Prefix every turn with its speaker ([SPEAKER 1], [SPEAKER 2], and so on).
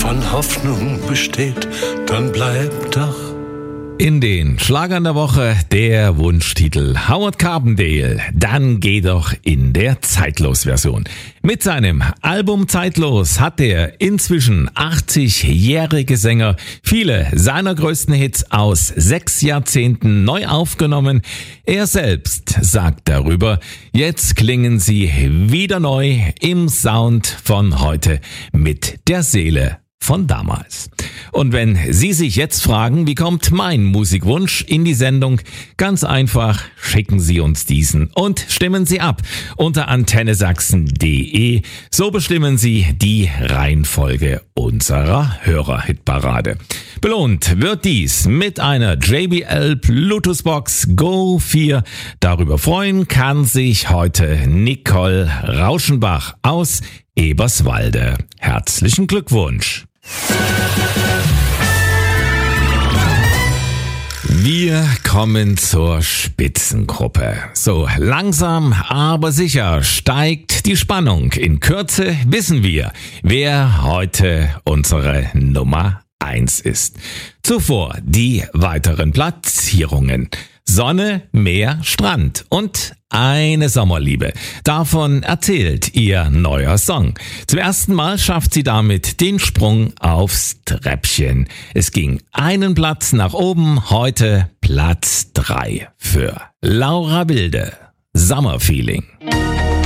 [SPEAKER 1] wann Hoffnung besteht, dann bleibt doch.
[SPEAKER 2] In den Schlagern der Woche der Wunschtitel Howard Carpendale, dann geh doch in der Zeitlos-Version. Mit seinem Album Zeitlos hat der inzwischen 80-jährige Sänger viele seiner größten Hits aus 6 Jahrzehnten neu aufgenommen. Er selbst sagt darüber, jetzt klingen sie wieder neu im Sound von heute mit der Seele von damals. Und wenn Sie sich jetzt fragen, wie kommt mein Musikwunsch in die Sendung? Ganz einfach, schicken Sie uns diesen und stimmen Sie ab unter antennesachsen.de. So bestimmen Sie die Reihenfolge unserer Hörerhitparade. Belohnt wird dies mit einer JBL Bluetooth-Box Go 4. Darüber freuen kann sich heute Nicole Rauschenbach aus Eberswalde. Herzlichen Glückwunsch! Wir kommen zur Spitzengruppe. So langsam, aber sicher steigt die Spannung. In Kürze wissen wir, wer heute unsere Nummer 1 ist. Zuvor die weiteren Platzierungen. Sonne, Meer, Strand und eine Sommerliebe. Davon erzählt ihr neuer Song. Zum ersten Mal schafft sie damit den Sprung aufs Treppchen. Es ging einen Platz nach oben, heute Platz 3 für Laura Wilde. Summer Feeling.